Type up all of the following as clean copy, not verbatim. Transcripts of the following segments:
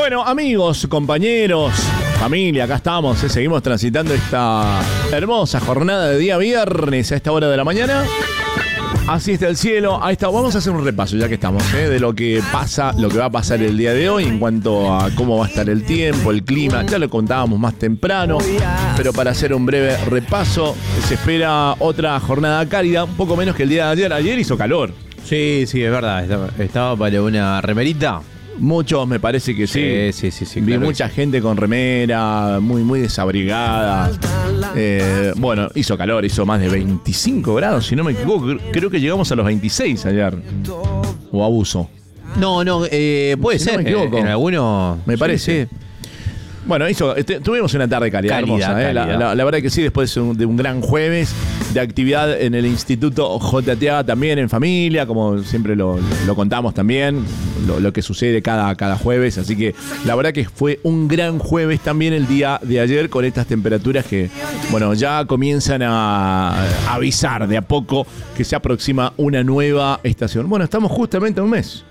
Bueno, amigos, compañeros, familia, acá estamos, seguimos transitando esta hermosa jornada de día viernes a esta hora de la mañana. Así está el cielo. Ahí está. Vamos a hacer un repaso, ya que estamos, de lo que pasa, lo que va a pasar el día de hoy en cuanto a cómo va a estar el tiempo, el clima. Ya lo contábamos más temprano, pero para hacer un breve repaso, se espera otra jornada cálida, un poco menos que el día de ayer. Ayer hizo calor. Sí, es verdad. Estaba para una remerita. Muchos me parece que sí. Sí. Vi Claro mucha gente con remera, muy desabrigada. Bueno, hizo calor, hizo más de 25 grados, si no me equivoco. Creo que llegamos a los 26 ayer. O abuso. No, puede Si ser. no me equivoco. En algunos. Me parece. Sí. Bueno, tuvimos una tarde cálida, hermosa. Cálida. La verdad que sí, después de un gran jueves de actividad en el Instituto JTA, también en familia, como siempre lo contamos también, lo que sucede cada jueves. Así que la verdad que fue un gran jueves también el día de ayer, con estas temperaturas que, bueno, ya comienzan a avisar de a poco que se aproxima una nueva estación. Bueno, estamos justamente a un mes.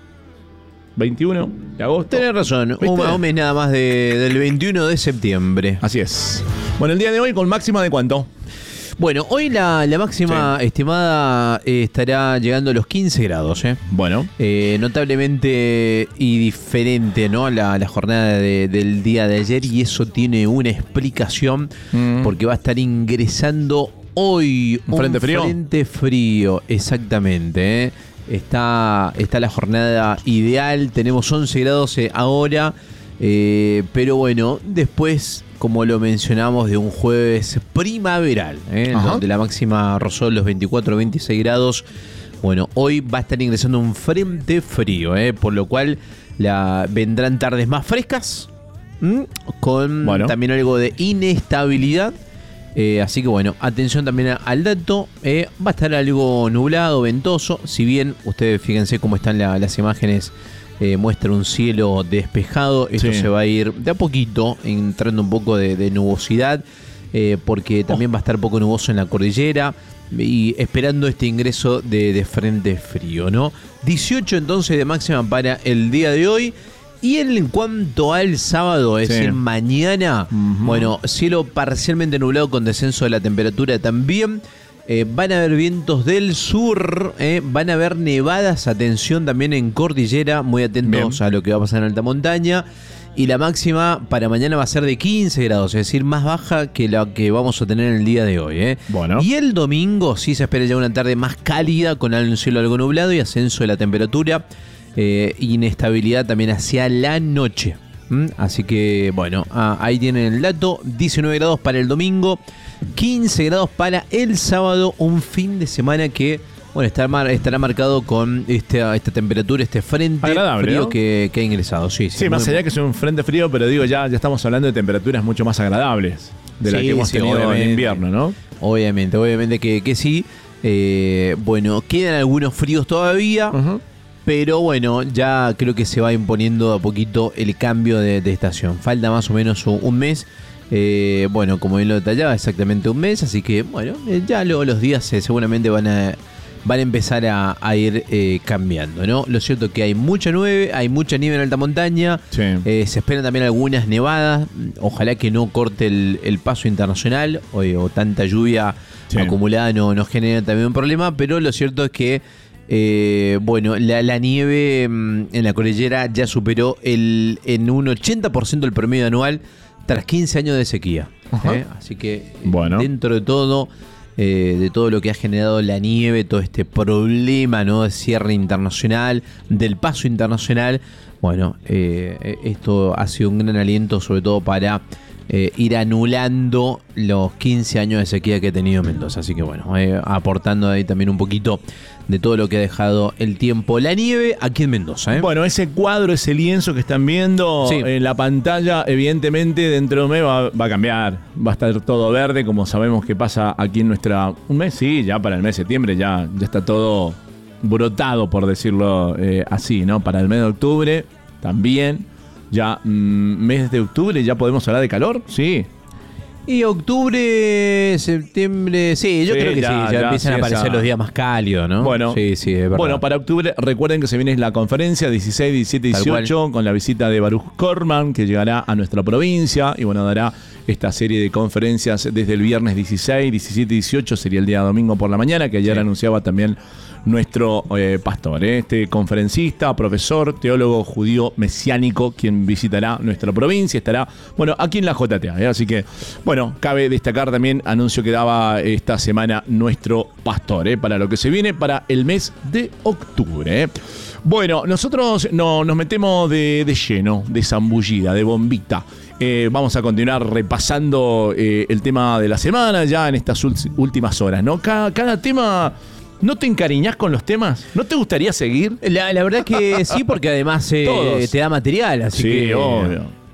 21 de agosto. Tenés razón, un mes nada más del 21 de septiembre. Así es. Bueno, el día de hoy con máxima de ¿cuánto? Bueno, hoy la máxima estimada estará llegando a los 15 grados. Bueno. Notablemente y diferente, ¿no? La jornada del día de ayer, y eso tiene una explicación porque va a estar ingresando hoy ¿Un frente frío? Frente frío, exactamente. Está la jornada ideal, tenemos 11 grados ahora, pero bueno, después, como lo mencionamos, de un jueves primaveral, donde la máxima rozó los 24-26 grados, bueno, hoy va a estar ingresando un frente frío, por lo cual vendrán tardes más frescas, con también algo de inestabilidad. Así que bueno, atención también al dato. Va a estar algo nublado, ventoso. Si bien ustedes fíjense cómo están las imágenes, muestra un cielo despejado. Esto se va a ir de a poquito entrando un poco de nubosidad, porque también va a estar poco nuboso en la cordillera, y esperando este ingreso de frente frío, ¿no? 18 entonces de máxima para el día de hoy. Y en cuanto al sábado, es decir, mañana, bueno, cielo parcialmente nublado con descenso de la temperatura también. Van a haber vientos del sur, van a haber nevadas, atención también en cordillera, muy atentos a lo que va a pasar en alta montaña. Y la máxima para mañana va a ser de 15 grados, es decir, más baja que la que vamos a tener en el día de hoy. Bueno. Y el domingo sí se espera ya una tarde más cálida, con un cielo algo nublado y ascenso de la temperatura. Inestabilidad también hacia la noche. Así que bueno, ahí tienen el dato. 19 grados para el domingo, 15 grados para el sábado. Un fin de semana que, bueno, estará marcado con esta temperatura, este frente agradable, frío, ¿no? que ha ingresado. Sí, Más allá que sea un frente frío, pero digo, ya estamos hablando de temperaturas mucho más agradables de las que hemos tenido en invierno, ¿no? Obviamente que sí. Bueno, quedan algunos fríos todavía. Pero bueno, ya creo que se va imponiendo a poquito el cambio de estación. Falta más o menos un mes. Bueno, como bien lo detallaba, exactamente un mes. Así que bueno, ya los días seguramente van a empezar a ir cambiando, ¿no? Lo cierto es que hay mucha nieve en alta montaña. Se esperan también algunas nevadas. Ojalá que no corte el paso internacional o tanta lluvia acumulada no genere también un problema. Pero lo cierto es que bueno, la nieve en la cordillera ya superó en un 80% el promedio anual tras 15 años de sequía. Así que dentro de todo lo que ha generado la nieve, todo este problema, ¿no?, de cierre internacional, del paso internacional, bueno, esto ha sido un gran aliento, sobre todo para ir anulando los 15 años de sequía que ha tenido Mendoza. Así que bueno, aportando ahí también un poquito de todo lo que ha dejado el tiempo, la nieve aquí en Mendoza. Bueno, ese cuadro, ese lienzo que están viendo en la pantalla, evidentemente dentro de un mes va a cambiar. Va a estar todo verde, como sabemos que pasa aquí en un mes, sí, ya para el mes de septiembre ya está todo brotado, por decirlo así, ¿no? Para el mes de octubre también. Ya mes de octubre ya podemos hablar de calor, sí. Y octubre, septiembre, sí, yo creo que ya empiezan a aparecer los días más cálidos, ¿no? Bueno, sí, es verdad. Bueno, para octubre, recuerden que se viene la conferencia 16, 17, 18, con la visita de Baruch Korman, que llegará a nuestra provincia y bueno, dará esta serie de conferencias desde el viernes 16, 17 y 18, sería el día domingo por la mañana, que ayer anunciaba también nuestro pastor, este conferencista, profesor, teólogo judío mesiánico, quien visitará nuestra provincia, estará, bueno, aquí en la JTA, así que, bueno, cabe destacar también, anuncio que daba esta semana nuestro pastor, para lo que se viene para el mes de octubre. Bueno, nosotros nos metemos de lleno, de zambullida, de bombita. Vamos a continuar repasando el tema de la semana ya en estas últimas horas, ¿no? Cada tema... ¿No te encariñás con los temas? ¿No te gustaría seguir? La verdad que sí, porque además te da material, así que... obvio.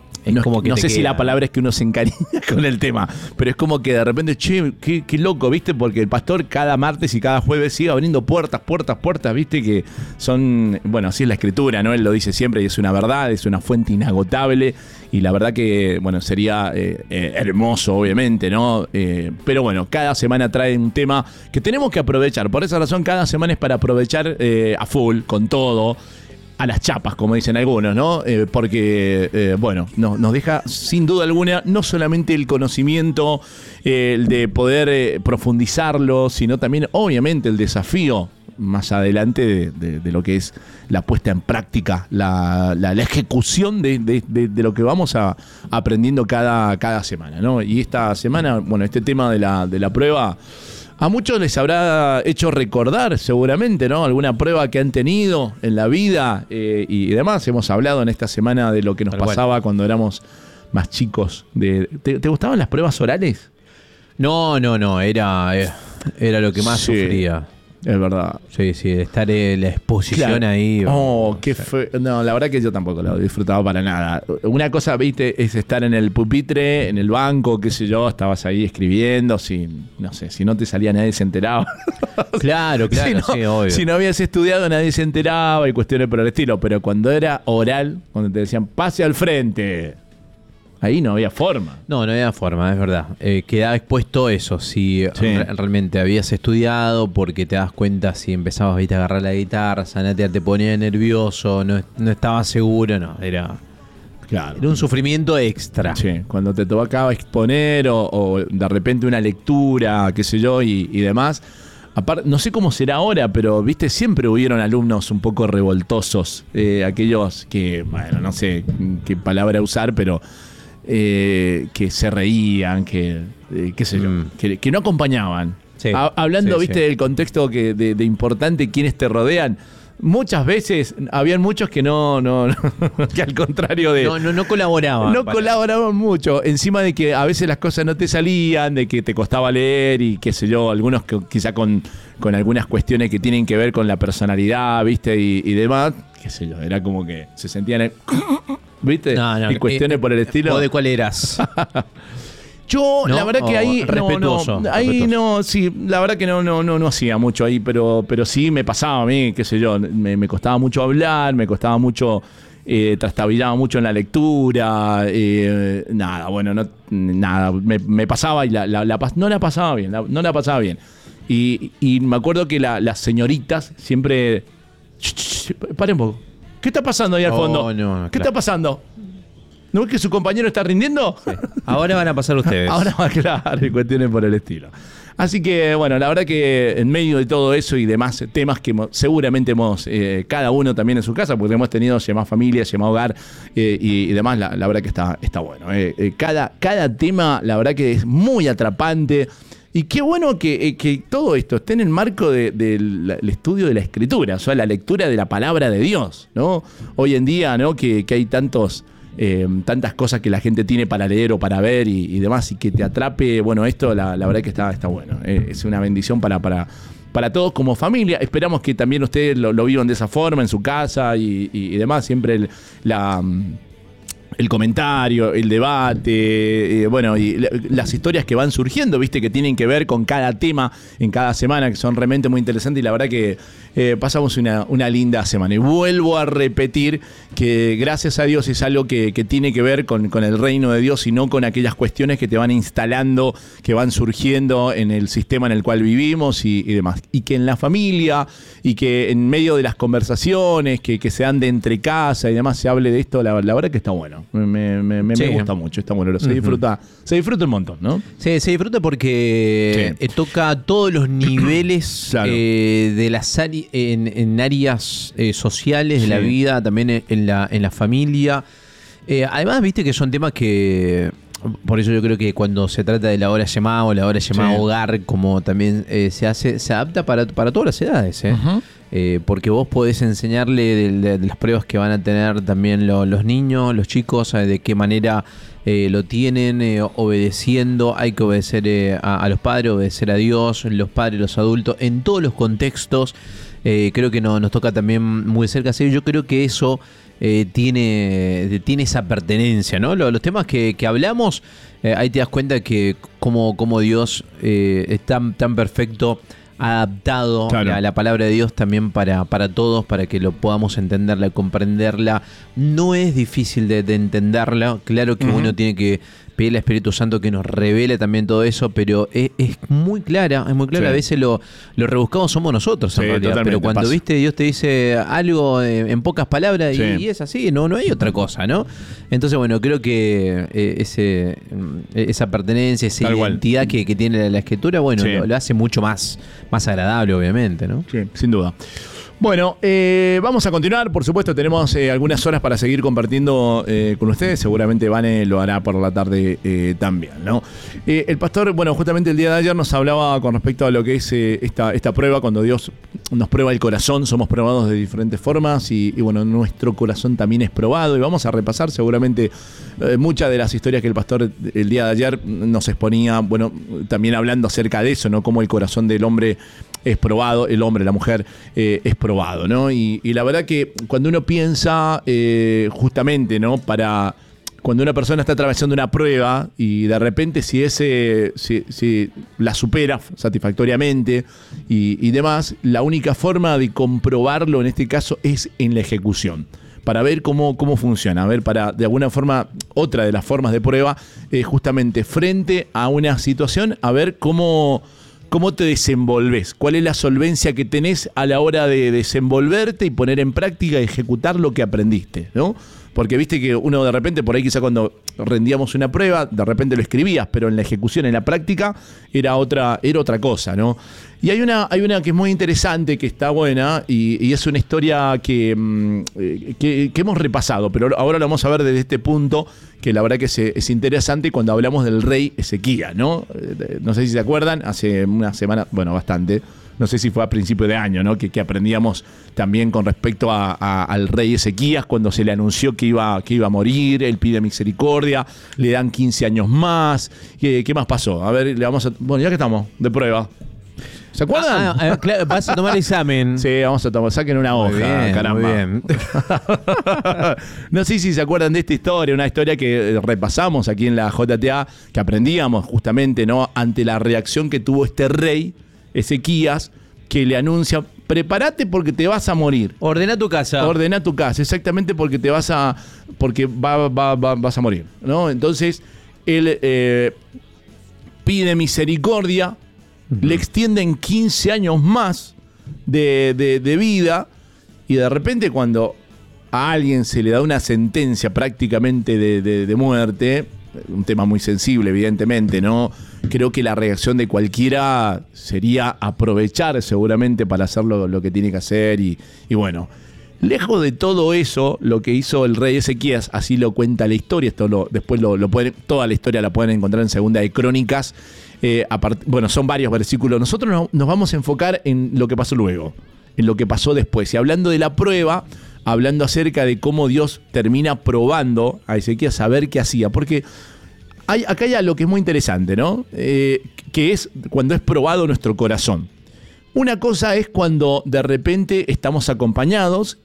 No sé si la palabra es que uno se encariña con el tema, pero es como que de repente, che, qué loco, ¿viste? Porque el pastor cada martes y cada jueves sigue abriendo puertas, ¿viste? Que son, bueno, así es la escritura, ¿no? Él lo dice siempre y es una verdad, es una fuente inagotable y la verdad que, bueno, sería hermoso, obviamente, ¿no? Pero bueno, cada semana trae un tema que tenemos que aprovechar. Por esa razón, cada semana es para aprovechar a full, con todo. A las chapas, como dicen algunos, ¿no? Porque, bueno, nos deja sin duda alguna no solamente el conocimiento, el de poder profundizarlo, sino también, obviamente, el desafío más adelante de lo que es la puesta en práctica, la ejecución de lo que vamos aprendiendo cada semana, ¿no? Y esta semana, bueno, este tema de la prueba... A muchos les habrá hecho recordar seguramente, ¿no? Alguna prueba que han tenido en la vida y demás. Hemos hablado en esta semana de lo que nos pasaba cuando éramos más chicos. ¿Te gustaban las pruebas orales? No, era lo que más sufría. Es verdad. Sí, de estar en la exposición ahí. Qué feo. No, la verdad que yo tampoco lo disfrutaba para nada. Una cosa, viste, es estar en el pupitre, en el banco, qué sé yo, estabas ahí escribiendo, no sé, si no te salía nadie se enteraba. Claro, sí, obvio. Si no habías estudiado nadie se enteraba y cuestiones por el estilo, pero cuando era oral, cuando te decían, pase al frente... Ahí no había forma. No había forma, es verdad. Quedaba expuesto eso, si realmente habías estudiado, porque te das cuenta si empezabas a agarrar la guitarra, Sanatea te ponía nervioso, no estabas seguro, era un sufrimiento extra. Sí, cuando te tocaba exponer o de repente una lectura, qué sé yo, y demás. Aparte, no sé cómo será ahora, pero viste, siempre hubieron alumnos un poco revoltosos, aquellos que, bueno, no sé qué palabra usar, pero... que se reían, qué sé yo, que no acompañaban. Sí, hablando, viste, del contexto de importante, quienes te rodean. Muchas veces habían muchos que no que al contrario de... No colaboraban. No colaboraban mucho. Encima de que a veces las cosas no te salían, de que te costaba leer y qué sé yo, algunos que, quizá con algunas cuestiones que tienen que ver con la personalidad, viste, y demás, qué sé yo, era como que se sentían... ¿Viste? Y cuestiones por el estilo. ¿O de cuál eras? Yo, la verdad que ahí... Respetuoso. Ahí no, sí, la verdad que no hacía mucho ahí, pero sí me pasaba a mí, qué sé yo, me costaba mucho hablar, me costaba mucho... trastabillaba mucho en la lectura, me pasaba y no la pasaba bien, y me acuerdo que las señoritas siempre... Paren un poco. ¿Qué está pasando ahí al fondo? ¿Qué está pasando? ¿No ves que su compañero está rindiendo? Sí. Ahora van a pasar ustedes. Ahora va a quedar, y cuestiones por el estilo. Así que, bueno, la verdad que en medio de todo eso y demás temas que seguramente hemos, cada uno también en su casa, porque hemos tenido Llama Familia, Llama Hogar y demás, la verdad que está bueno. Cada tema, la verdad que es muy atrapante. Y qué bueno que todo esto esté en el marco del estudio de la Escritura, o sea, la lectura de la palabra de Dios, ¿no? Hoy en día, ¿no? Que hay tantas cosas que la gente tiene para leer o para ver y demás, y que te atrape, bueno, esto la verdad que está bueno. Es una bendición para todos como familia. Esperamos que también ustedes lo vivan de esa forma en su casa y demás. Siempre el comentario, el debate, bueno, y las historias que van surgiendo, viste, que tienen que ver con cada tema en cada semana, que son realmente muy interesantes, y la verdad que pasamos una linda semana. Y vuelvo a repetir que gracias a Dios es algo que tiene que ver con el reino de Dios y no con aquellas cuestiones que te van instalando, que van surgiendo en el sistema en el cual vivimos y demás. Y que en la familia, y que en medio de las conversaciones que se dan de entre casa y demás se hable de esto, la verdad que está bueno. Me gusta mucho, está bueno, se disfruta un montón, ¿no? Sí, se disfruta porque toca todos los niveles claro. De las en áreas sociales de la vida, también en la familia. Además, viste que son temas que, por eso yo creo que cuando se trata de la hora llamada o la hora llamada hogar, como también se hace, se adapta para todas las edades, Uh-huh. Porque vos podés enseñarle de las pruebas que van a tener también los niños, los chicos, de qué manera lo tienen, obedeciendo. Hay que obedecer a los padres, obedecer a Dios, los padres, los adultos, en todos los contextos. Creo que nos toca también muy cerca. Así yo creo que eso tiene esa pertenencia, ¿no? Los temas que hablamos, ahí te das cuenta que como Dios es tan perfecto, adaptado a la palabra de Dios también para todos, para que lo podamos entenderla, comprenderla. No es difícil de entenderla. Claro que uno tiene que pedirle al Espíritu Santo que nos revele también todo eso, pero es muy clara, es muy clara. A veces lo rebuscamos somos nosotros en realidad, pero cuando viste Dios te dice algo en pocas palabras y es así, no hay otra cosa, ¿no? Entonces, bueno, creo que esa pertenencia, esa identidad que tiene la Escritura, bueno, lo hace mucho más agradable, obviamente, ¿no? Sí, sin duda. Bueno, vamos a continuar. Por supuesto, tenemos algunas horas para seguir compartiendo con ustedes. Seguramente Vane lo hará por la tarde también, ¿no? El pastor, bueno, justamente el día de ayer nos hablaba con respecto a lo que es esta prueba, cuando Dios nos prueba el corazón. Somos probados de diferentes formas y bueno, nuestro corazón también es probado. Y vamos a repasar seguramente muchas de las historias que el pastor el día de ayer nos exponía, bueno, también hablando acerca de eso, ¿no? Cómo el corazón del hombre es probado, el hombre, la mujer es probado, ¿no? Y la verdad que cuando uno piensa justamente, ¿no? Cuando una persona está atravesando una prueba y de repente si la supera satisfactoriamente y demás, la única forma de comprobarlo en este caso es en la ejecución. Para ver cómo funciona, a ver, para de alguna forma, otra de las formas de prueba, justamente frente a una situación, a ver cómo te desenvolves, cuál es la solvencia que tenés a la hora de desenvolverte y poner en práctica y ejecutar lo que aprendiste, ¿no? Porque viste que uno de repente, por ahí quizá cuando rendíamos una prueba, de repente lo escribías, pero en la ejecución, en la práctica, era otra cosa, ¿no? Y hay una que es muy interesante, que está buena, y es una historia que hemos repasado, pero ahora lo vamos a ver desde este punto, que la verdad que es interesante cuando hablamos del rey Ezequías, ¿no? No sé si se acuerdan, hace una semana, bueno, bastante, no sé si fue a principio de año, ¿no? Que aprendíamos también con respecto al rey Ezequías, cuando se le anunció que iba a morir, él pide misericordia, le dan 15 años más. ¿Qué más pasó? A ver, bueno, ya que estamos, de prueba. ¿Se acuerdan? Claro, vas a tomar el examen. Sí, vamos a tomar, saquen una hoja, bien, caramba. Muy bien. No sé si se acuerdan de esta historia, una historia que repasamos aquí en la JTA, que aprendíamos justamente, ¿no? Ante la reacción que tuvo este rey, Ezequías, que le anuncia: prepárate porque te vas a morir. Ordena tu casa. Ordena tu casa, exactamente, porque vas a morir, ¿no? Entonces, él pide misericordia, le extienden 15 años más de vida, y de repente cuando a alguien se le da una sentencia prácticamente de muerte, un tema muy sensible, evidentemente, ¿no? Creo que la reacción de cualquiera sería aprovechar seguramente para hacer lo que tiene que hacer y bueno, lejos de todo eso, lo que hizo el rey Ezequías, así lo cuenta la historia, después lo pueden, toda la historia la pueden encontrar en Segunda de Crónicas, bueno, son varios versículos. Nosotros nos vamos a enfocar en lo que pasó luego, en lo que pasó después, y hablando de la prueba, hablando acerca de cómo Dios termina probando a Ezequías a ver qué hacía, porque acá hay algo que es muy interesante, ¿no? Que es cuando es probado nuestro corazón. Una cosa es cuando de repente estamos acompañados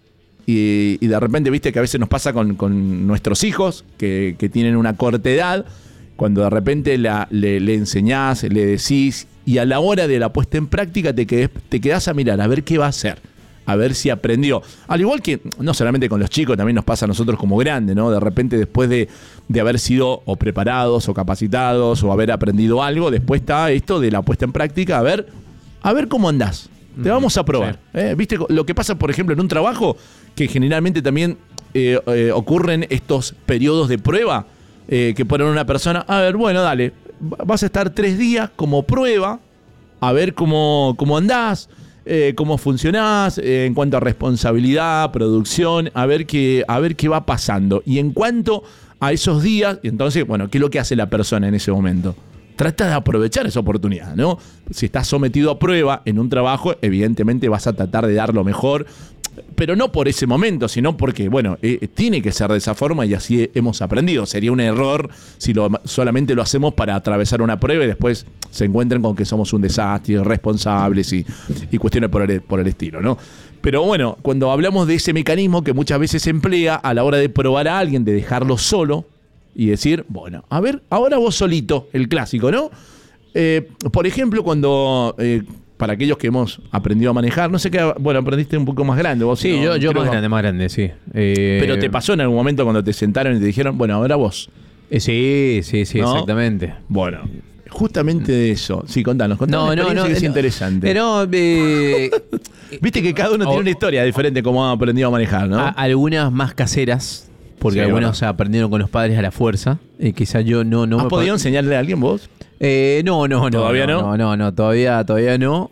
y de repente, viste que a veces nos pasa con nuestros hijos que tienen una corta edad, cuando de repente le enseñás, le decís, y a la hora de la puesta en práctica te quedás a mirar a ver qué va a hacer, a ver si aprendió. Al igual que, no solamente con los chicos, también nos pasa a nosotros como grandes, ¿no? De repente, después de haber sido o preparados o capacitados o haber aprendido algo, después está esto de la puesta en práctica, a ver cómo andás. Te vamos a probar. Sí. ¿Viste lo que pasa, por ejemplo, en un trabajo? Que generalmente también ocurren estos periodos de prueba que ponen a una persona, a ver, bueno, dale, vas a estar 3 días como prueba, a ver cómo andás, cómo funcionás en cuanto a responsabilidad, producción, a ver qué va pasando. Y en cuanto a esos días, entonces, bueno, ¿qué es lo que hace la persona en ese momento? Trata de aprovechar esa oportunidad, ¿no? Si estás sometido a prueba en un trabajo, evidentemente vas a tratar de dar lo mejor, pero no por ese momento, sino porque, bueno, tiene que ser de esa forma y así hemos aprendido. Sería un error si solamente lo hacemos para atravesar una prueba y después se encuentren con que somos un desastre, irresponsables y cuestiones por el estilo, ¿no? Pero bueno, cuando hablamos de ese mecanismo que muchas veces se emplea a la hora de probar a alguien, de dejarlo solo y decir, bueno, a ver, ahora vos solito, el clásico, ¿no? Por ejemplo, cuando... para aquellos que hemos aprendido a manejar, no sé qué, bueno, aprendiste un poco más grande vos. Sí, yo más grande, sí. Pero te pasó en algún momento cuando te sentaron y te dijeron, bueno, ahora vos. Sí, ¿no? Exactamente. Bueno, justamente de eso. Sí, contanos no, que es interesante. Pero, viste que cada uno tiene una historia diferente como ha aprendido a manejar, ¿no? Algunas más caseras. Porque sí, algunos aprendieron con los padres a la fuerza. Quizás yo no ¿Has podido enseñarle a alguien vos? No. ¿Todavía no? No, todavía no.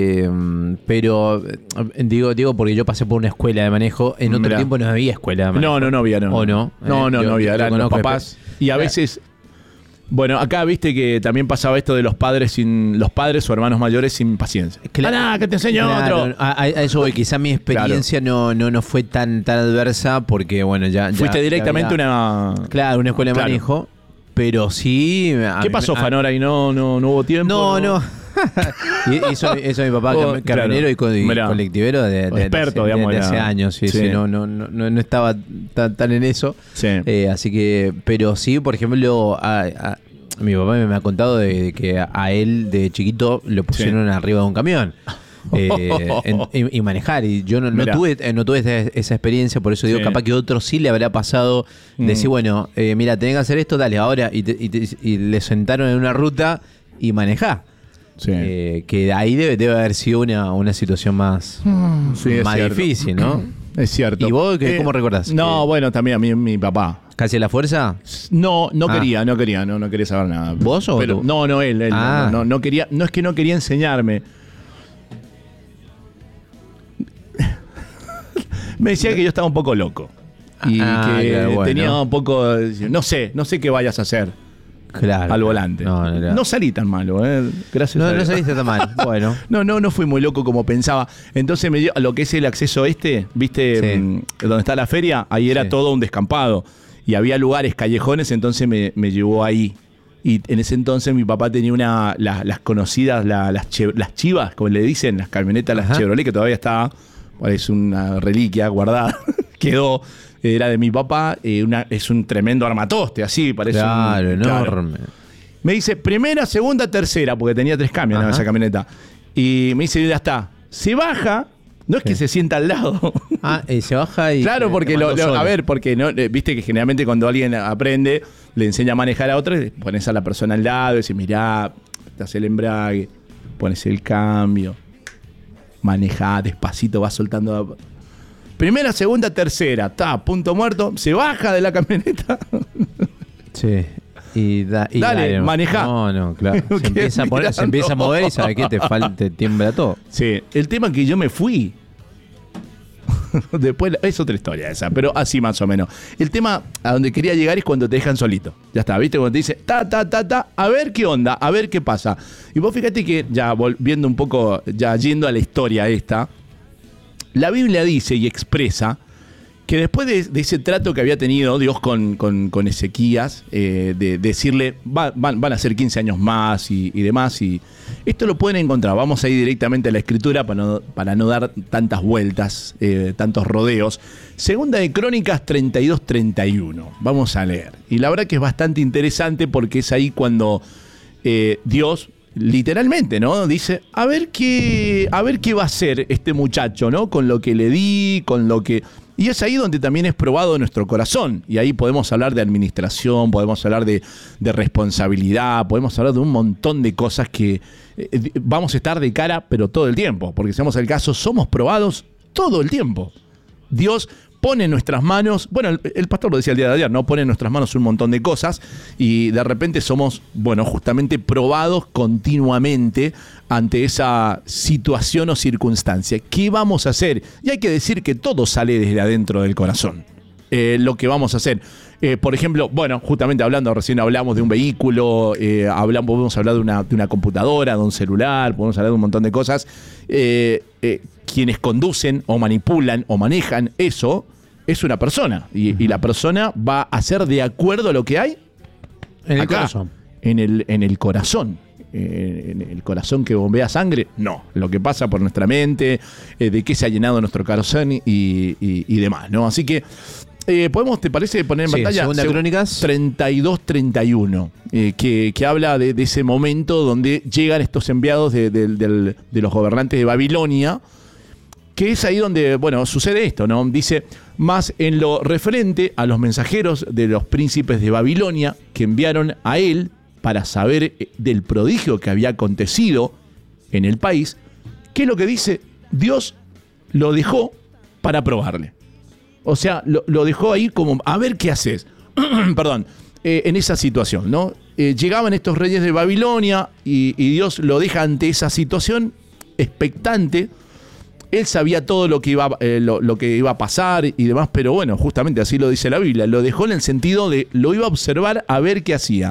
Pero digo porque yo pasé por una escuela de manejo. En otro tiempo no había escuela de manejo. No había, no. ¿O no? No había. Eran los papás. Y a veces... Bueno, acá viste que también pasaba esto de los padres o hermanos mayores sin paciencia. Claro, que te enseño otro. A eso voy. Quizá mi experiencia no fue tan adversa porque, bueno, ya... Fuiste directamente a una escuela de manejo, pero sí... ¿Qué pasó, Fanora? ¿Y no hubo tiempo? No. Hizo mi papá camionero y colectivero de experto, digamos, de hace años. Sí, no estaba tan en eso. Sí. Así que, pero sí, por ejemplo, mi papá me ha contado de que a él de chiquito lo pusieron arriba de un camión. Y manejar, y yo no tuve esa experiencia, por eso digo, capaz que otro sí le habrá pasado decir, bueno, mira, tenés que hacer esto, dale, ahora, y le sentaron en una ruta y manejá. Sí. Que ahí debe haber sido una situación más difícil, ¿no? Es cierto. ¿Y vos cómo recordás? No, bueno, también a mí mi papá. ¿Casi a la fuerza? No quería saber nada. ¿Vos o tú? No, él. No quería, no es que no quería enseñarme. Me decía que yo estaba un poco loco. Y que tenía un poco... No sé qué vayas a hacer. Claro, al volante. No salí tan malo, gracias a Dios. No saliste tan mal. Bueno. No fui muy loco como pensaba. Entonces me dio lo que es el acceso ¿viste? Donde está la feria, ahí era todo un descampado. Y había lugares, callejones, entonces me llevó ahí. Y en ese entonces mi papá tenía las conocidas, las chivas, como le dicen, las camionetas, las Chevrolet, que todavía está, es una reliquia guardada, quedó. Era de mi papá, es un tremendo armatoste, así, parece. Claro, enorme. Claro. Me dice, primera, segunda, tercera, porque tenía 3 cambios en esa camioneta. Y me dice, ya está. Se baja, no es que se sienta al lado. Se baja y... Claro, porque porque no, viste que generalmente cuando alguien aprende, le enseña a manejar a otro, pones a la persona al lado y dices, mirá, te hace el embrague, pones el cambio, manejá despacito, vas soltando... Primera, segunda, tercera. Punto muerto. Se baja de la camioneta. Sí. Dale, manejá. No, claro. Se empieza a mover y sabe que te tiembla todo. Sí. El tema es que yo me fui. Después es otra historia esa, pero así más o menos. El tema a donde quería llegar es cuando te dejan solito. Ya está, ¿viste? Cuando te dice a ver qué onda, a ver qué pasa. Y vos fíjate que ya volviendo un poco, ya yendo a la historia esta, la Biblia dice y expresa que después de ese trato que había tenido Dios con Ezequías, de decirle, van a ser 15 años más y demás, y esto lo pueden encontrar. Vamos a ir directamente a la Escritura para no dar tantas vueltas, tantos rodeos. Segunda de Crónicas 32-31. Vamos a leer. Y la verdad que es bastante interesante porque es ahí cuando Dios, literalmente, ¿no? Dice, a ver qué va a hacer este muchacho, ¿no? Con lo que le di, con lo que... Y es ahí donde también es probado nuestro corazón. Y ahí podemos hablar de administración, podemos hablar de responsabilidad, podemos hablar de un montón de cosas que vamos a estar de cara, pero todo el tiempo. Porque si vamos al caso, somos probados todo el tiempo. Dios pone en nuestras manos, bueno, el pastor lo decía el día de ayer, ¿no? Pone en nuestras manos un montón de cosas y de repente somos, bueno, justamente probados continuamente ante esa situación o circunstancia. ¿Qué vamos a hacer? Y hay que decir que todo sale desde adentro del corazón. Lo que vamos a hacer. Por ejemplo, bueno, justamente recién hablamos de un vehículo, podemos hablar de una computadora, de un celular, podemos hablar de un montón de cosas. Quienes conducen o manipulan o manejan eso es una persona. Y la persona va a hacer de acuerdo a lo que hay en el acá, corazón. En el corazón. En el corazón que bombea sangre, no. Lo que pasa por nuestra mente, de qué se ha llenado nuestro corazón y demás, ¿no? Así que podemos, ¿te parece poner en pantalla? Segunda Crónicas 32-31, que habla de ese momento donde llegan estos enviados de los gobernantes de Babilonia, que es ahí donde, bueno, sucede esto, ¿no? Dice, más en lo referente a los mensajeros de los príncipes de Babilonia que enviaron a él para saber del prodigio que había acontecido en el país, ¿qué es lo que dice? Dios lo dejó para probarle. O sea, lo dejó ahí como, a ver qué haces. Perdón, en esa situación, ¿no? Llegaban estos reyes de Babilonia y Dios lo deja ante esa situación expectante. Él sabía todo lo que iba a pasar y demás, pero bueno, justamente así lo dice la Biblia. Lo dejó en el sentido de lo iba a observar a ver qué hacía.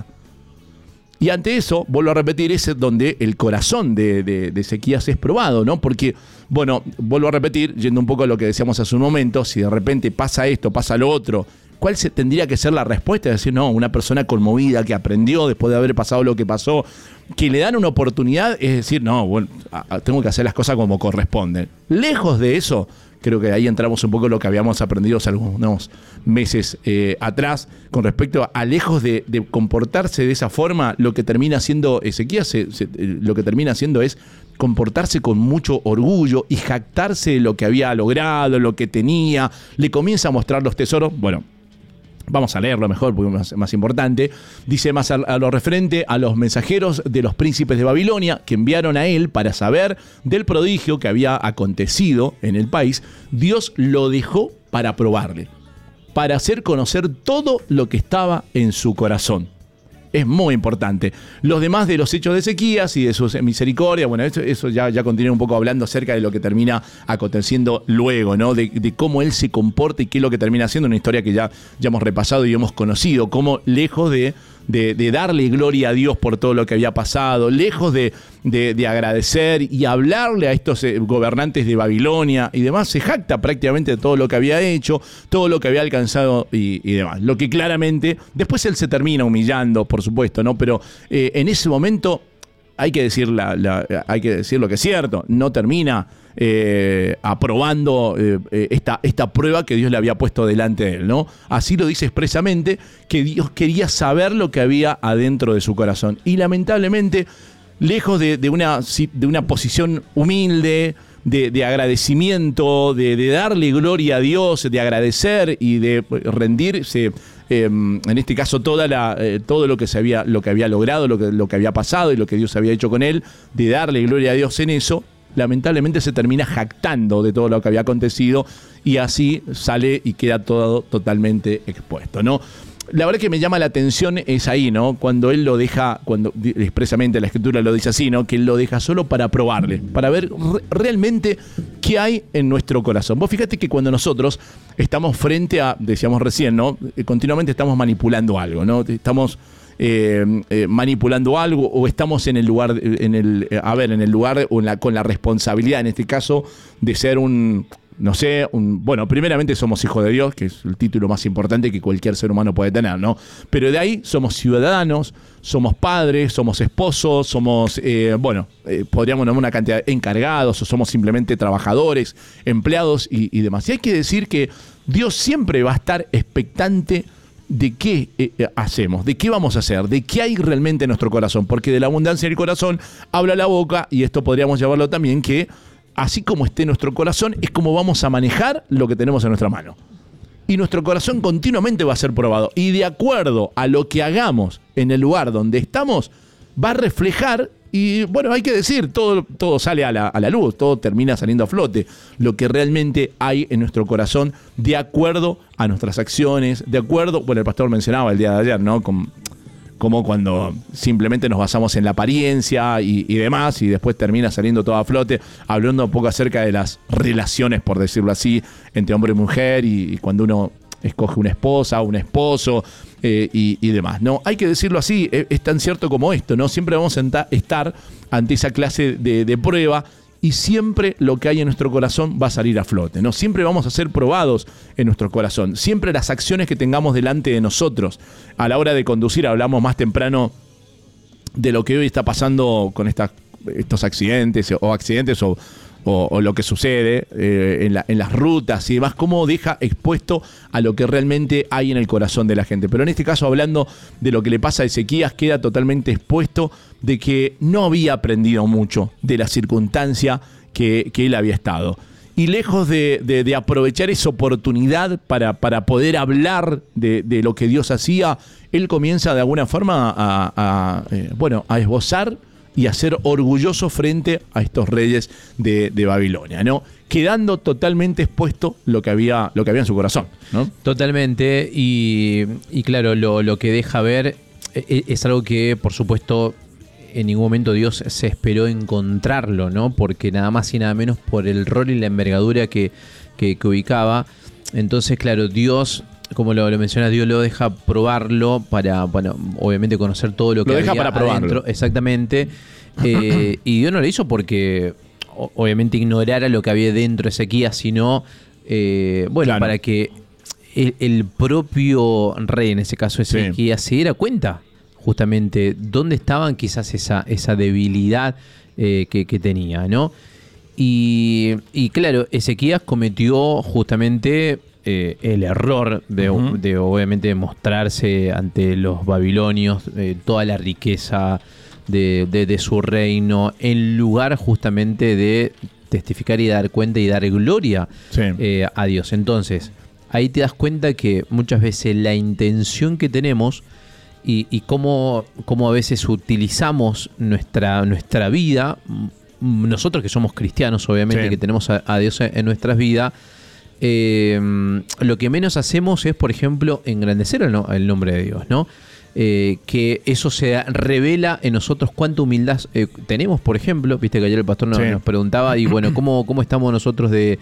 Y ante eso, vuelvo a repetir, es donde el corazón de Ezequías es probado, ¿no? Porque, bueno, vuelvo a repetir, yendo un poco a lo que decíamos hace un momento, si de repente pasa esto, pasa lo otro, ¿cuál tendría que ser la respuesta? Es decir, no, una persona conmovida que aprendió después de haber pasado lo que pasó, que le dan una oportunidad, es decir, no, bueno, tengo que hacer las cosas como corresponden. Lejos de eso, creo que ahí entramos un poco en lo que habíamos aprendido hace algunos meses atrás, con respecto a lejos de comportarse de esa forma, lo que termina haciendo Ezequías, lo que termina haciendo es comportarse con mucho orgullo y jactarse de lo que había logrado, lo que tenía, le comienza a mostrar los tesoros, bueno, vamos a leerlo mejor porque es más importante. Dice más a lo referente a los mensajeros de los príncipes de Babilonia que enviaron a él para saber del prodigio que había acontecido en el país. Dios lo dejó para probarle, para hacer conocer todo lo que estaba en su corazón. Es muy importante. Los demás de los hechos de Ezequías y de su misericordia, bueno, eso ya continúa un poco hablando acerca de lo que termina aconteciendo luego, ¿no? De cómo él se comporta y qué es lo que termina haciendo, una historia que ya hemos repasado y hemos conocido, cómo lejos de darle gloria a Dios por todo lo que había pasado, lejos de agradecer y hablarle a estos gobernantes de Babilonia y demás, se jacta prácticamente de todo lo que había hecho, todo lo que había alcanzado y demás. Lo que claramente, después él se termina humillando, por supuesto, ¿no? Pero en ese momento hay que decir hay que decir lo que es cierto, no termina aprobando esta prueba que Dios le había puesto delante de él, ¿no? Así lo dice expresamente, que Dios quería saber lo que había adentro de su corazón. Y lamentablemente, lejos de una posición humilde, de agradecimiento, de darle gloria a Dios, de agradecer y de rendirse, en este caso todo lo que había logrado, lo que había pasado y lo que Dios había hecho con él, de darle gloria a Dios en eso, lamentablemente se termina jactando de todo lo que había acontecido y así sale y queda todo totalmente expuesto, ¿no? La verdad que me llama la atención es ahí, ¿no? Cuando él lo deja, cuando expresamente la Escritura lo dice así, ¿no? Que él lo deja solo para probarle, para ver realmente qué hay en nuestro corazón. Vos fíjate que cuando nosotros estamos frente a, decíamos recién, ¿no? Continuamente estamos manipulando algo, ¿no? Estamos manipulando algo o estamos en el lugar, en el lugar o con la responsabilidad, en este caso, de ser no sé, bueno, primeramente somos hijos de Dios, que es el título más importante que cualquier ser humano puede tener, ¿no? Pero de ahí somos ciudadanos, somos padres, somos esposos, somos, podríamos nombrar una cantidad de encargados, o somos simplemente trabajadores, empleados y demás. Y hay que decir que Dios siempre va a estar expectante de qué hacemos, de qué vamos a hacer, de qué hay realmente en nuestro corazón, porque de la abundancia del corazón habla la boca, y esto podríamos llevarlo también que así como esté nuestro corazón es como vamos a manejar lo que tenemos en nuestra mano. Y nuestro corazón continuamente va a ser probado, y de acuerdo a lo que hagamos en el lugar donde estamos, va a reflejar. Y bueno, hay que decir, todo sale a la luz, todo termina saliendo a flote, lo que realmente hay en nuestro corazón de acuerdo a nuestras acciones, de acuerdo, bueno, el pastor mencionaba el día de ayer, ¿no? Como cuando simplemente nos basamos en la apariencia y demás, y después termina saliendo todo a flote, hablando un poco acerca de las relaciones, por decirlo así, entre hombre y mujer, y cuando uno escoge una esposa, un esposo y demás, ¿no? Hay que decirlo así, es tan cierto como esto, ¿no? Siempre vamos a estar ante esa clase de prueba, y siempre lo que hay en nuestro corazón va a salir a flote, ¿no? Siempre vamos a ser probados en nuestro corazón, siempre las acciones que tengamos delante de nosotros. A la hora de conducir, hablamos más temprano de lo que hoy está pasando con estos accidentes o lo que sucede en las rutas y demás, cómo deja expuesto a lo que realmente hay en el corazón de la gente. Pero en este caso, hablando de lo que le pasa a Ezequías, queda totalmente expuesto de que no había aprendido mucho de la circunstancia que él había estado. Y lejos de aprovechar esa oportunidad para poder hablar de lo que Dios hacía, él comienza de alguna forma a esbozar y a ser orgulloso frente a estos reyes de Babilonia, ¿no? Quedando totalmente expuesto lo que había en su corazón, ¿no? Totalmente, y claro, lo que deja ver es algo que, por supuesto, en ningún momento Dios se esperó encontrarlo, ¿no? Porque nada más y nada menos por el rol y la envergadura que ubicaba. Entonces, claro, Dios, como lo mencionas, Dios lo deja probarlo para, obviamente conocer todo lo que lo deja había para probarlo. adentro. Exactamente. Y Dios no lo hizo porque, obviamente, ignorara lo que había dentro de Ezequías, sino, claro, para que el propio rey, en ese caso Ezequías, se diera cuenta justamente dónde estaban quizás esa debilidad que tenía, ¿no? Y claro, Ezequías cometió justamente el error de obviamente mostrarse ante los babilonios toda la riqueza de su reino, en lugar justamente de testificar y dar cuenta y dar gloria a Dios. Entonces, ahí te das cuenta que muchas veces la intención que tenemos y cómo a veces utilizamos nuestra vida, nosotros que somos cristianos, obviamente, que tenemos a Dios en nuestras vidas, lo que menos hacemos es, por ejemplo, engrandecer el nombre de Dios, ¿no? Que eso se revela en nosotros cuánta humildad tenemos, por ejemplo. Viste que ayer el pastor nos preguntaba, y bueno, ¿cómo estamos nosotros de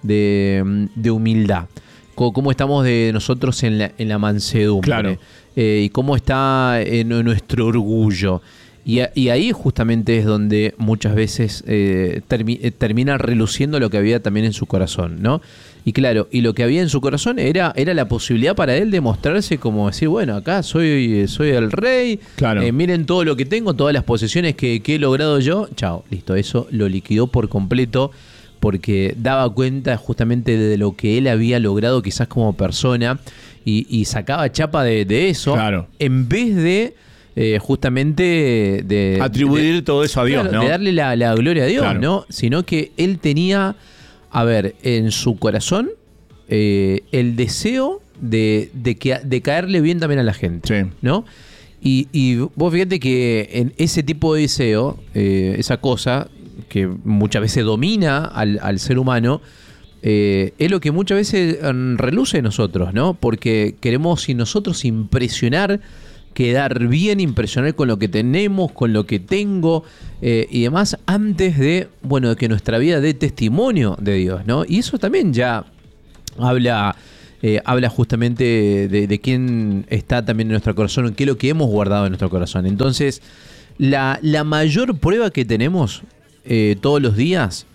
humildad? ¿Cómo estamos de nosotros en la mansedumbre? Claro. Y cómo está en nuestro orgullo. Y ahí justamente es donde muchas veces termina reluciendo lo que había también en su corazón, ¿no? Y claro, y lo que había en su corazón era la posibilidad para él de mostrarse como decir, bueno, acá soy el rey, claro. Miren todo lo que tengo, todas las posesiones que he logrado yo, chao, listo, eso lo liquidó por completo, porque daba cuenta justamente de lo que él había logrado quizás como persona, y sacaba chapa de eso, claro, en vez de justamente de atribuir todo eso a Dios, claro, ¿no? de darle la gloria a Dios, claro, ¿no? Sino que él tenía, en su corazón el deseo de caerle bien también a la gente, ¿no? Y vos fíjate que en ese tipo de deseo, esa cosa que muchas veces domina al ser humano, es lo que muchas veces reluce en nosotros, ¿no? Porque queremos nosotros impresionar, quedar bien, impresionar con lo que tenemos, con lo que tengo y demás, antes de que nuestra vida dé testimonio de Dios, ¿no? Y eso también ya habla justamente de quién está también en nuestro corazón, qué es lo que hemos guardado en nuestro corazón. Entonces, la mayor prueba que tenemos todos los días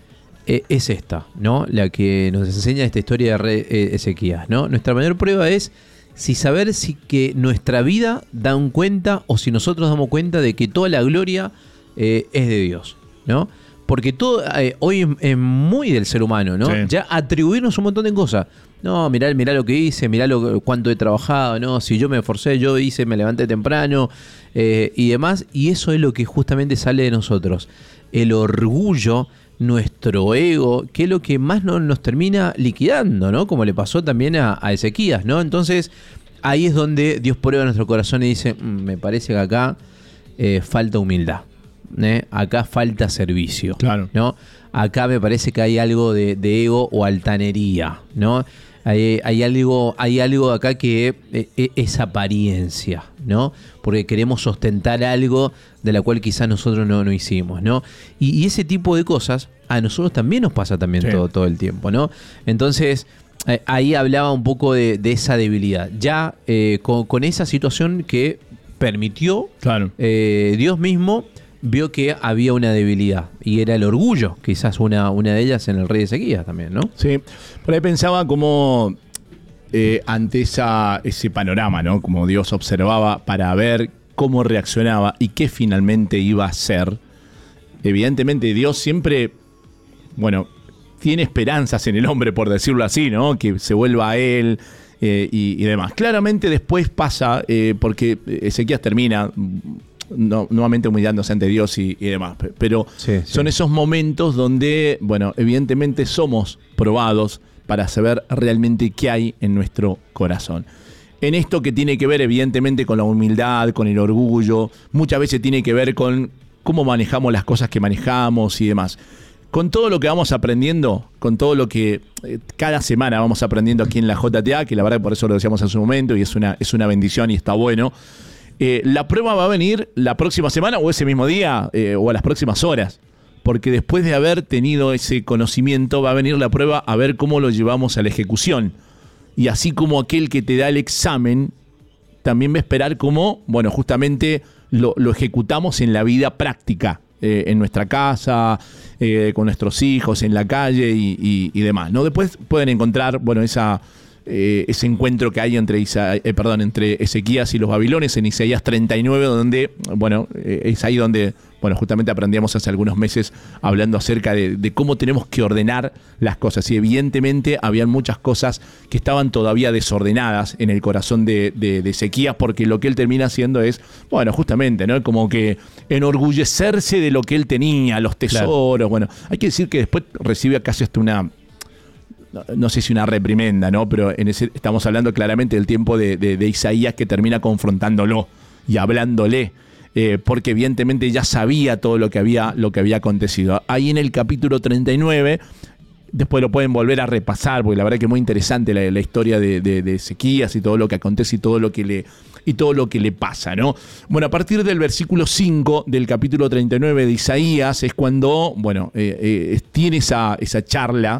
es esta, ¿no? La que nos enseña esta historia de rey Ezequías, ¿no? Nuestra mayor prueba es saber si que nuestra vida da cuenta o si nosotros damos cuenta de que toda la gloria es de Dios, ¿no? Porque todo hoy es muy del ser humano, ¿no? Sí. Ya atribuirnos un montón de cosas. No, mirá lo que hice, cuánto he trabajado, ¿no? Si yo me esforcé, yo hice, me levanté temprano y demás. Y eso es lo que justamente sale de nosotros. El orgullo, nuestro ego, que es lo que más nos termina liquidando, ¿no? Como le pasó también a Ezequías, ¿no? Entonces, ahí es donde Dios prueba nuestro corazón y dice, me parece que acá falta humildad. Acá falta servicio, Claro. ¿no? Acá me parece que hay algo de ego o altanería, ¿no? Hay algo acá que es apariencia, ¿no? Porque queremos ostentar algo de la cual quizás nosotros no hicimos, ¿no? Y ese tipo de cosas a nosotros también nos pasa también Sí. todo el tiempo, ¿no? Entonces, ahí hablaba un poco de esa debilidad. Ya con esa situación que permitió Claro. Dios mismo vio que había una debilidad y era el orgullo, quizás una de ellas en el rey Ezequías también, ¿no? Sí, por ahí pensaba como ante ese panorama, ¿no? Como Dios observaba para ver cómo reaccionaba y qué finalmente iba a hacer. Evidentemente Dios siempre, bueno, tiene esperanzas en el hombre, por decirlo así, ¿no? Que se vuelva a él y demás. Claramente después pasa, porque Ezequías termina nuevamente humillándose ante Dios y demás. Pero Sí. son esos momentos donde, bueno, evidentemente somos probados para saber realmente qué hay en nuestro corazón. En esto que tiene que ver evidentemente con la humildad, con el orgullo, muchas veces tiene que ver con cómo manejamos las cosas que manejamos y demás. Con todo lo que vamos aprendiendo, con todo lo que cada semana vamos aprendiendo aquí en la JTA, que la verdad por eso lo decíamos en su momento y es una bendición y está bueno. La prueba va a venir la próxima semana o ese mismo día o a las próximas horas, porque después de haber tenido ese conocimiento va a venir la prueba a ver cómo lo llevamos a la ejecución. Y así como aquel que te da el examen, también va a esperar cómo, bueno, justamente lo ejecutamos en la vida práctica, en nuestra casa, con nuestros hijos, en la calle y demás, ¿no? Después pueden encontrar, bueno, ese encuentro que hay entre Ezequías y los babilonios en Isaías 39, donde, bueno, es ahí donde, bueno, justamente aprendíamos hace algunos meses hablando acerca de cómo tenemos que ordenar las cosas. Y evidentemente habían muchas cosas que estaban todavía desordenadas en el corazón de Ezequías, porque lo que él termina haciendo es, bueno, justamente, ¿no? Como que enorgullecerse de lo que él tenía, los tesoros. Claro. Bueno, hay que decir que después recibe casi hasta no sé si una reprimenda, ¿no? Pero estamos hablando claramente del tiempo de Isaías, que termina confrontándolo y hablándole, porque evidentemente ya sabía todo lo que había acontecido. Ahí en el capítulo 39, después lo pueden volver a repasar, porque la verdad que es muy interesante la historia de Ezequías y todo lo que acontece y todo lo que le pasa, ¿no? Bueno, a partir del versículo 5 del capítulo 39 de Isaías es cuando, bueno, tiene esa charla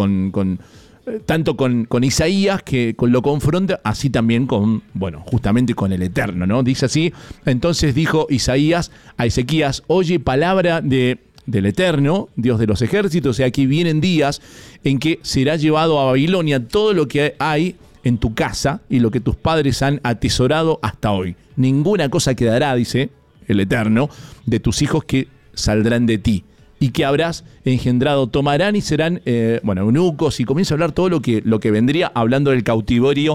tanto con Isaías, que lo confronta, así también con, bueno, justamente con el Eterno, ¿no? Dice así: entonces dijo Isaías a Ezequías, oye palabra del Eterno, Dios de los ejércitos, y aquí vienen días en que será llevado a Babilonia todo lo que hay en tu casa y lo que tus padres han atesorado hasta hoy. Ninguna cosa quedará, dice el Eterno, de tus hijos que saldrán de ti y que habrás engendrado. Tomarán y serán, eunucos, y comienza a hablar todo lo que vendría, hablando del cautiverio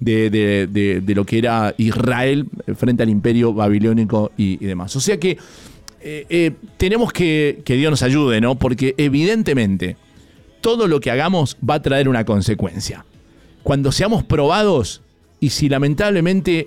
de lo que era Israel frente al imperio babilónico y demás. O sea que tenemos que Dios nos ayude, ¿no? Porque evidentemente todo lo que hagamos va a traer una consecuencia. Cuando seamos probados y si lamentablemente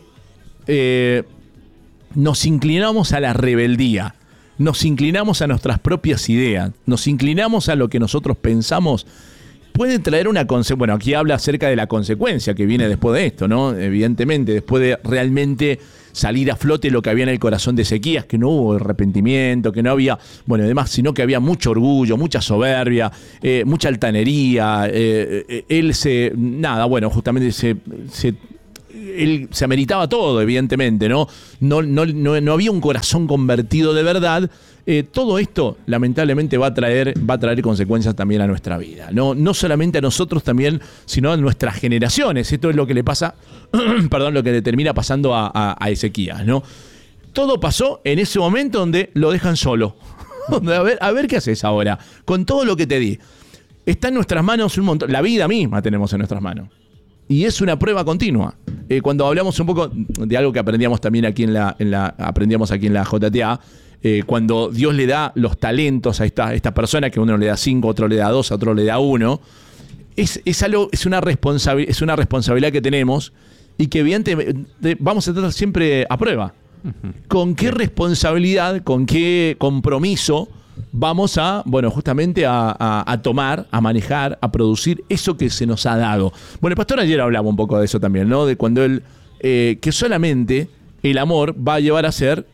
nos inclinamos a la rebeldía, nos inclinamos a nuestras propias ideas, nos inclinamos a lo que nosotros pensamos, puede traer una consecuencia. Bueno, aquí habla acerca de la consecuencia que viene después de esto, ¿no? Evidentemente, después de realmente salir a flote lo que había en el corazón de Ezequías, que no hubo arrepentimiento, que no había, bueno, además, sino que había mucho orgullo, mucha soberbia, mucha altanería. Justamente él se ameritaba todo, evidentemente, ¿no? No había un corazón convertido de verdad. Todo esto, lamentablemente, va a traer consecuencias también a nuestra vida. No solamente a nosotros también, sino a nuestras generaciones. Esto es lo que le pasa, lo que le termina pasando a Ezequías, ¿no? Todo pasó en ese momento donde lo dejan solo. A ver qué haces ahora, con todo lo que te di. Está en nuestras manos un montón. La vida misma tenemos en nuestras manos. Y es una prueba continua. Cuando hablamos un poco de algo que aprendíamos también aquí en la JTA, cuando Dios le da los talentos a esta persona, que uno le da 5, otro le da 2, a otro le da 1, es una responsabilidad que tenemos y que evidentemente vamos a estar siempre a prueba. ¿Con qué responsabilidad, con qué compromiso vamos justamente a tomar, a manejar, a producir eso que se nos ha dado? Bueno, el pastor ayer hablaba un poco de eso también, ¿no? De cuando él, que solamente el amor nos va a llevar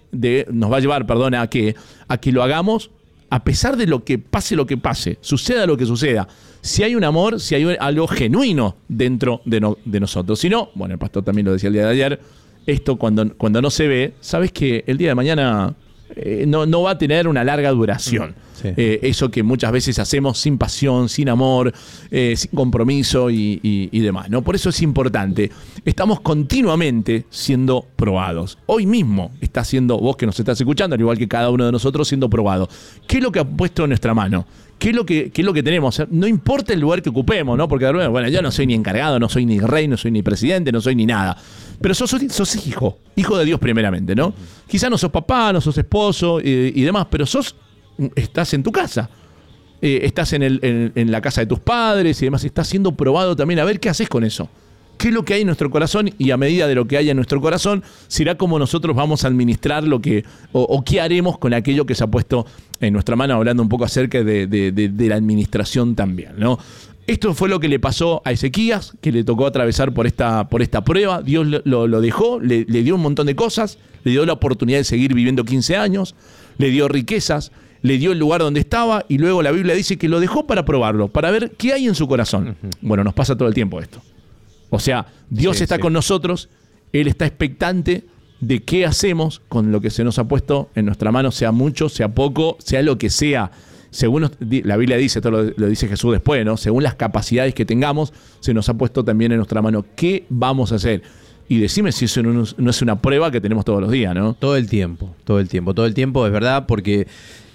a que lo hagamos a pesar de lo que pase, suceda lo que suceda. Si hay un amor, si hay algo genuino dentro de nosotros. Si no, bueno, el pastor también lo decía el día de ayer, esto cuando no se ve, sabes que el día de mañana no va a tener una larga duración. Sí. Eso que muchas veces hacemos sin pasión, sin amor, sin compromiso y demás, ¿no? Por eso es importante. Estamos continuamente siendo probados. Hoy mismo está siendo, vos que nos estás escuchando, al igual que cada uno de nosotros, siendo probado. ¿Qué es lo que ha puesto en nuestra mano? ¿Qué es lo que tenemos? No importa el lugar que ocupemos, ¿no? Porque, bueno, yo no soy ni encargado, no soy ni rey, no soy ni presidente, no soy ni nada. Pero sos hijo de Dios primeramente, ¿no? Quizás no sos papá, no sos esposo y demás, pero estás en tu casa. Estás en la casa de tus padres y demás. Estás siendo probado también a ver qué haces con eso. ¿Qué es lo que hay en nuestro corazón? Y a medida de lo que haya en nuestro corazón, será cómo nosotros vamos a administrar o qué haremos con aquello que se ha puesto en nuestra mano, hablando un poco acerca de la administración también, ¿no? Esto fue lo que le pasó a Ezequías, que le tocó atravesar por esta prueba. Dios lo dejó, le dio un montón de cosas, le dio la oportunidad de seguir viviendo 15 años, le dio riquezas, le dio el lugar donde estaba y luego la Biblia dice que lo dejó para probarlo, para ver qué hay en su corazón. Bueno, nos pasa todo el tiempo esto. O sea, Dios está con nosotros, Él está expectante de qué hacemos con lo que se nos ha puesto en nuestra mano, sea mucho, sea poco, sea lo que sea. Según la Biblia dice, esto lo dice Jesús después, ¿no? Según las capacidades que tengamos, se nos ha puesto también en nuestra mano. ¿Qué vamos a hacer? Y decime si eso no es una prueba que tenemos todos los días, ¿no? Todo el tiempo, es verdad, porque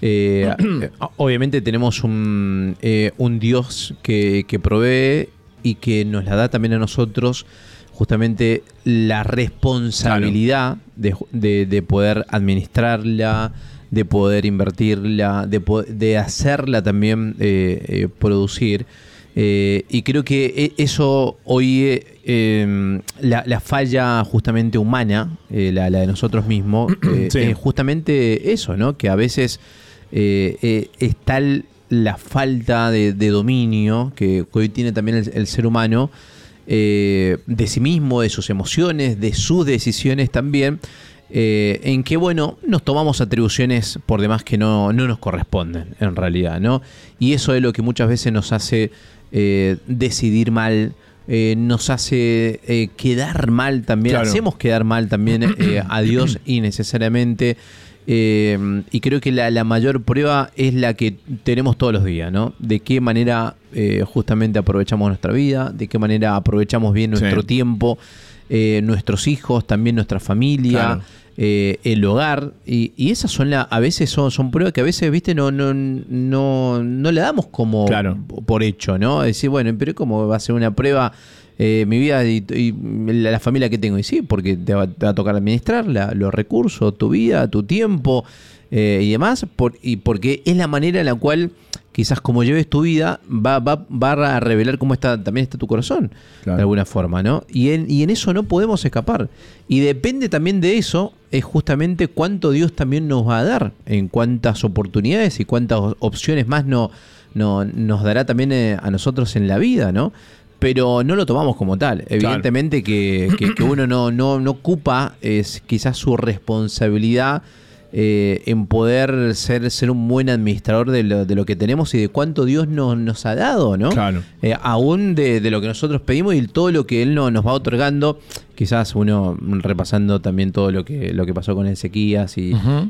obviamente tenemos un Dios que provee y que nos la da también a nosotros justamente la responsabilidad de poder administrarla, de poder invertirla, de hacerla también producir. Y creo que eso hoy, la falla justamente humana, la de nosotros mismos, es justamente eso, ¿no? Que a veces es tal la falta de dominio que hoy tiene también el ser humano, de sí mismo, de sus emociones, de sus decisiones también, en que, bueno, nos tomamos atribuciones por demás que no nos corresponden, en realidad, ¿no? Y eso es lo que muchas veces nos hace decidir mal, nos hace quedar mal también, hacemos quedar mal también a Dios innecesariamente. Y creo que la mayor prueba es la que tenemos todos los días, ¿no? De qué manera justamente aprovechamos nuestra vida, de qué manera aprovechamos bien nuestro tiempo, nuestros hijos, también nuestra familia, el hogar. Y esas son a veces son pruebas que a veces, viste, no la damos como por hecho, ¿no? Decir, bueno, pero ¿cómo va a ser una prueba mi vida y la familia que tengo? Y sí, porque te va a tocar administrar los recursos, tu vida, tu tiempo y demás, y porque es la manera en la cual quizás como lleves tu vida va a revelar cómo también está tu corazón, de alguna forma, ¿no? Y en eso no podemos escapar. Y depende también de eso, es justamente cuánto Dios también nos va a dar, en cuántas oportunidades y cuántas opciones más nos dará también a nosotros en la vida, ¿no? Pero no lo tomamos como tal. Evidentemente que uno no ocupa quizás su responsabilidad en poder ser un buen administrador de lo que tenemos y de cuánto Dios nos ha dado, ¿no? Claro. Aún de lo que nosotros pedimos y todo lo que Él nos va otorgando. Quizás uno repasando también todo lo que pasó con Ezequías y